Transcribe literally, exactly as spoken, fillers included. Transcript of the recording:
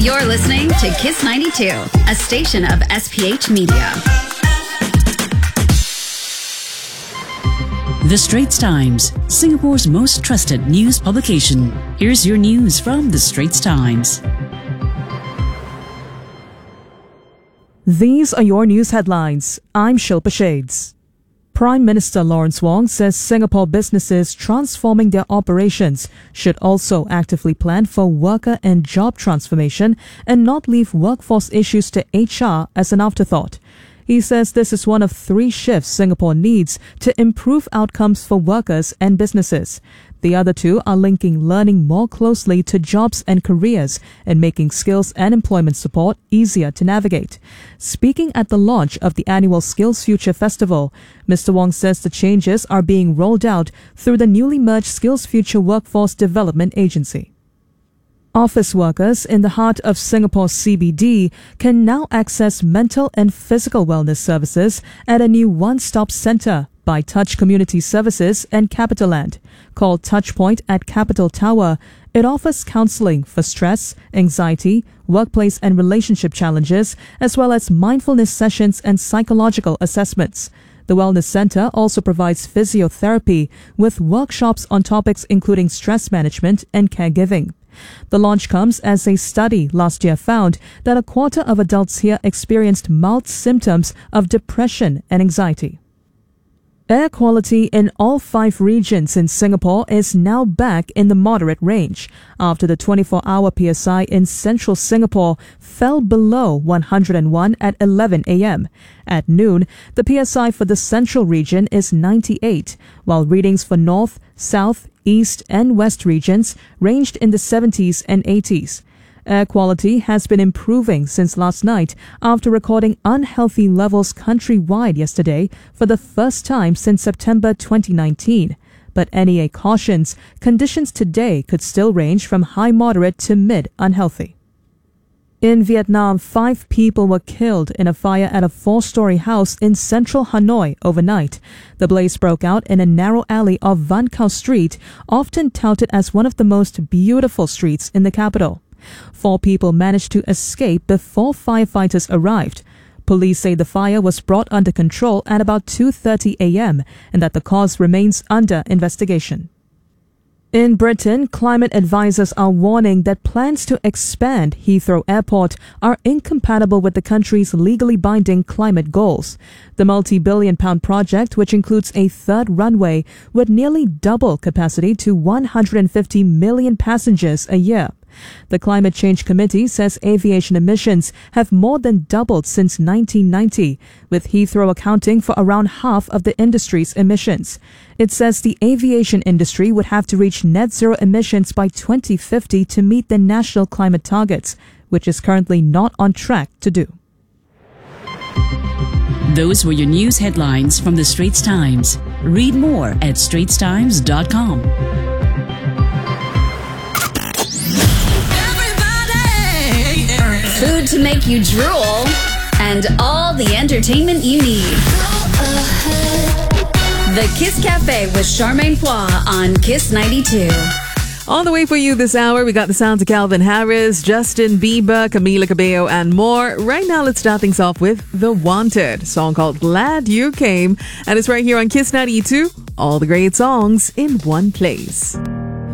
You're listening to Kiss ninety-two, a station of S P H Media. The Straits Times, Singapore's most trusted news publication. Here's your news from The Straits Times. These are your news headlines. I'm Shilpa Shades. Prime Minister Lawrence Wong says Singapore businesses transforming their operations should also actively plan for worker and job transformation and not leave workforce issues to H R as an afterthought. He says this is one of three shifts Singapore needs to improve outcomes for workers and businesses. The other two are linking learning more closely to jobs and careers and making skills and employment support easier to navigate. Speaking at the launch of the annual Skills Future Festival, Mister Wong says the changes are being rolled out through the newly merged Skills Future Workforce Development Agency. Office workers in the heart of Singapore's C B D can now access mental and physical wellness services at a new one-stop centre by Touch Community Services and CapitaLand. Called Touchpoint at Capital Tower, it offers counselling for stress, anxiety, workplace and relationship challenges, as well as mindfulness sessions and psychological assessments. The Wellness Centre also provides physiotherapy with workshops on topics including stress management and caregiving. The launch comes as a study last year found that a quarter of adults here experienced mild symptoms of depression and anxiety. Air quality in all five regions in Singapore is now back in the moderate range after the twenty-four hour P S I in central Singapore fell below one hundred one at eleven a m. At noon, the P S I for the central region is ninety-eight, while readings for north, south, east and west regions ranged in the seventies and eighties. Air quality has been improving since last night after recording unhealthy levels countrywide yesterday for the first time since September twenty nineteen. But N E A cautions conditions today could still range from high moderate to mid unhealthy. In Vietnam, five people were killed in a fire at a four-story house in central Hanoi overnight. The blaze broke out in a narrow alley of Van Cao Street, often touted as one of the most beautiful streets in the capital. Four people managed to escape before firefighters arrived. Police say the fire was brought under control at about two thirty a m and that the cause remains under investigation. In Britain, climate advisors are warning that plans to expand Heathrow Airport are incompatible with the country's legally binding climate goals. The multi-billion pound project, which includes a third runway, would nearly double capacity to one hundred fifty million passengers a year. The Climate Change Committee says aviation emissions have more than doubled since nineteen ninety, with Heathrow accounting for around half of the industry's emissions. It says the aviation industry would have to reach net zero emissions by twenty fifty to meet the national climate targets, which is currently not on track to do. Those were your news headlines from The Straits Times. Read more at straits times dot com. Food to make you drool, and all the entertainment you need. The Kiss Cafe with Charmaine Poix on Kiss ninety-two. On the way for you this hour, we got the sounds of Calvin Harris, Justin Bieber, Camila Cabello, and more. Right now, let's start things off with The Wanted, a song called Glad You Came, and it's right here on Kiss ninety-two. All the great songs in one place.